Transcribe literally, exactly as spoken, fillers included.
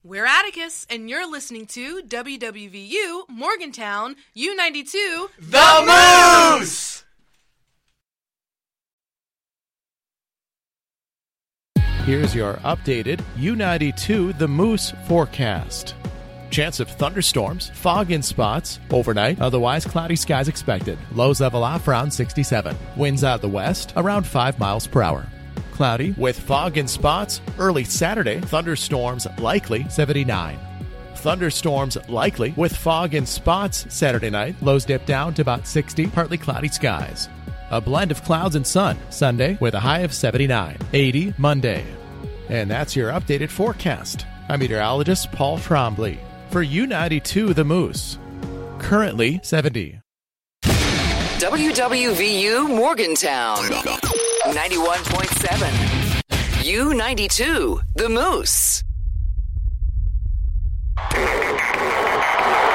We're Atticus, and you're listening to W W V U Morgantown U ninety-two The Moose! Here's your updated U ninety-two The Moose forecast. Chance of thunderstorms, fog in spots, overnight, otherwise cloudy skies expected. Lows level off around sixty-seven. Winds out the west around five miles per hour. Cloudy with fog in spots. Early Saturday, thunderstorms likely seventy-nine. Thunderstorms likely with fog in spots Saturday night. Lows dip down to about sixty, partly cloudy skies. A blend of clouds and sun Sunday with a high of seventy-nine. eighty Monday. And that's your updated forecast. I'm meteorologist Paul Trombley for U ninety-two The Moose. Currently seventy. W W V U Morgantown ninety-one point seven. U ninety-two The Moose.